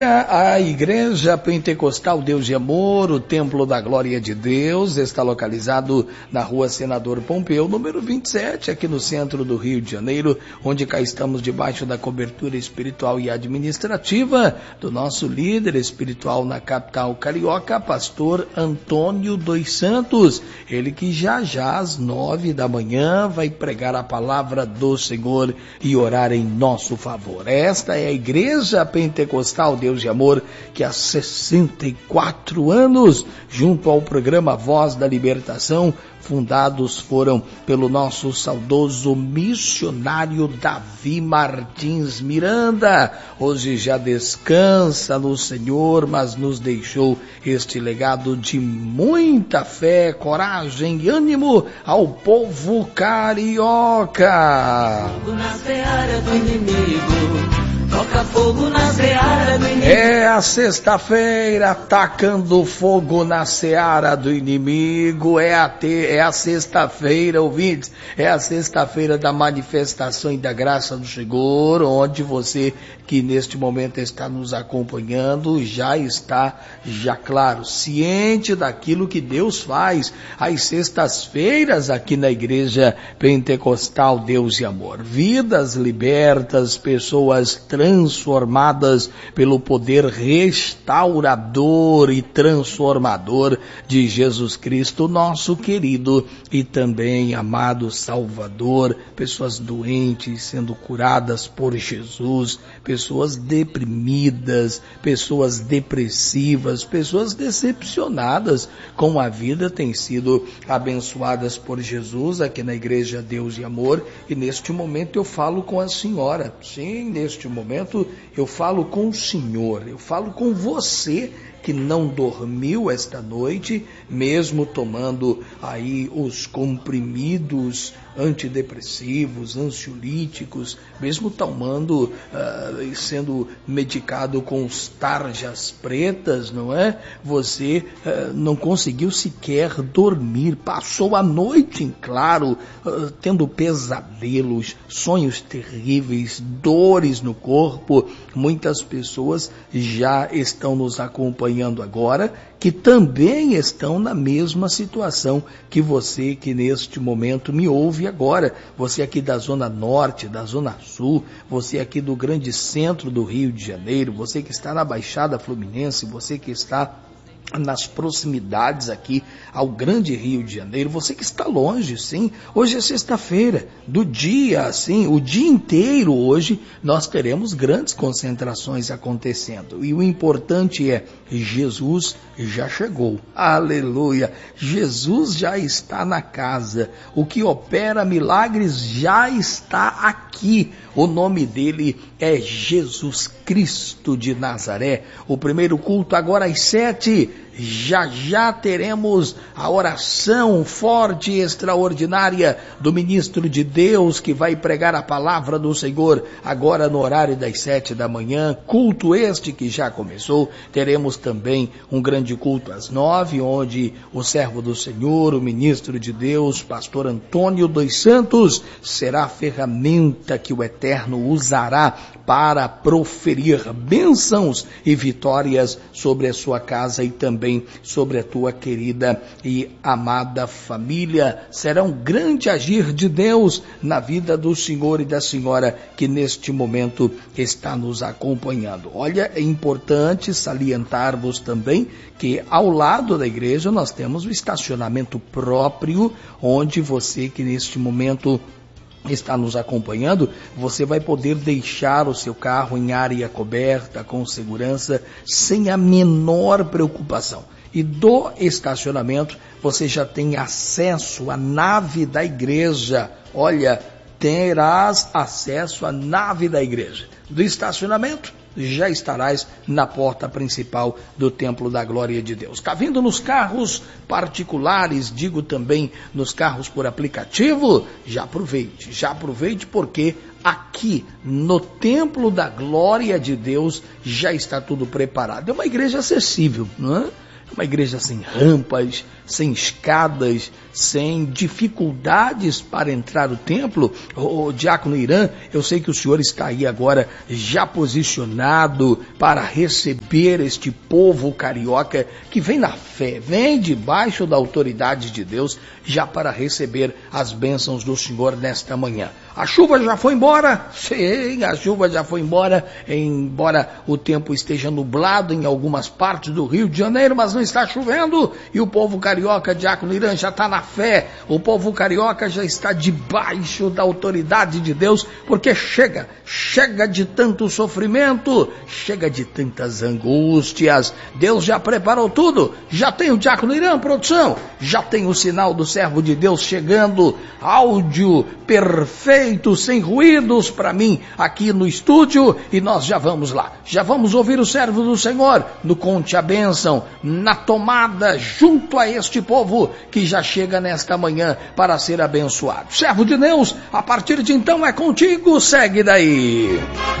A Igreja Pentecostal Deus de Amor, o Templo da Glória de Deus, está localizado na Rua Senador Pompeu, número 27, aqui no centro do Rio de Janeiro, onde cá estamos debaixo da cobertura espiritual e administrativa do nosso líder espiritual na capital carioca, pastor Antônio dos Santos. Ele que já às 9 da manhã vai pregar a palavra do Senhor e orar em nosso favor. Esta é a Igreja Pentecostal Deus de Amor, que há 64 anos, junto ao programa Voz da Libertação, fundados foram pelo nosso saudoso missionário Davi Martins Miranda. Hoje já descansa no Senhor, mas nos deixou este legado de muita fé, coragem e ânimo ao povo carioca. Na seara do inimigo. Toca fogo na seara do inimigo. É a sexta-feira, tacando fogo na seara do inimigo. É a sexta-feira, ouvintes, é a sexta-feira da manifestação e da graça do Senhor, onde você que neste momento está nos acompanhando já está, claro, ciente daquilo que Deus faz às sextas-feiras aqui na Igreja Pentecostal Deus e Amor. Vidas libertas, pessoas transformadas pelo poder restaurador e transformador de Jesus Cristo, nosso querido e também amado Salvador, pessoas doentes sendo curadas por Jesus, pessoas deprimidas, pessoas depressivas, pessoas decepcionadas com a vida têm sido abençoadas por Jesus aqui na Igreja Deus e Amor. E neste momento eu falo com a senhora, sim, neste momento eu falo com o Senhor, eu falo com você que não dormiu esta noite, mesmo tomando aí os comprimidos antidepressivos, ansiolíticos, mesmo tomando, sendo medicado com os tarjas pretas, não é? Você não conseguiu sequer dormir, passou a noite em claro, tendo pesadelos, sonhos terríveis, dores no corpo. Muitas pessoas já estão nos acompanhando agora, que também estão na mesma situação que você que neste momento me ouve agora. Você aqui da Zona Norte, da Zona Sul, você aqui do grande centro do Rio de Janeiro, você que está na Baixada Fluminense, você que está nas proximidades aqui ao grande Rio de Janeiro, você que está longe, sim, hoje é sexta-feira, do dia, assim, o dia inteiro hoje, nós teremos grandes concentrações acontecendo, e o importante é, Jesus já chegou, aleluia, Jesus já está na casa, o que opera milagres já está aqui, o nome dele é Jesus Cristo de Nazaré. O primeiro culto agora às 7, já teremos a oração forte e extraordinária do ministro de Deus que vai pregar a palavra do Senhor agora no horário das 7 da manhã, culto este que já começou. Teremos também um grande culto às 9, onde o servo do Senhor, o ministro de Deus, pastor Antônio dos Santos, será a ferramenta que o Eterno usará para proferir bênçãos e vitórias sobre a sua casa e também sobre a tua querida e amada família. Será um grande agir de Deus na vida do senhor e da senhora que neste momento está nos acompanhando. Olha, é importante salientar-vos também que ao lado da igreja nós temos o estacionamento próprio, onde você que neste momento está nos acompanhando, você vai poder deixar o seu carro em área coberta, com segurança, sem a menor preocupação. E do estacionamento, você já tem acesso à nave da igreja. Olha, terás acesso à nave da igreja. Do estacionamento, já estarás na porta principal do Templo da Glória de Deus. Está vindo nos carros particulares, digo também nos carros por aplicativo? Já aproveite porque aqui no Templo da Glória de Deus já está tudo preparado. É uma igreja acessível, não é? uma igreja sem rampas, sem escadas, sem dificuldades para entrar no templo. O diácono Irã, eu sei que o senhor está aí agora já posicionado para receber este povo carioca que vem na fé, vem debaixo da autoridade de Deus, já para receber as bênçãos do Senhor nesta manhã. A chuva já foi embora? Sim, a chuva já foi embora, embora o tempo esteja nublado em algumas partes do Rio de Janeiro, mas não está chovendo, e o povo carioca, diácono Irã, já está na fé, o povo carioca já está debaixo da autoridade de Deus, porque chega de tanto sofrimento, chega de tantas angústias. Deus já preparou tudo, já tem o diácono Irã, produção, já tem o sinal do servo de Deus chegando, áudio perfeito, sem ruídos para mim aqui no estúdio, e nós já vamos lá, já vamos ouvir o servo do Senhor no Conte a Bênção, na tomada, junto a este povo que já chega nesta manhã para ser abençoado. Servo de Deus, a partir de então é contigo, segue daí.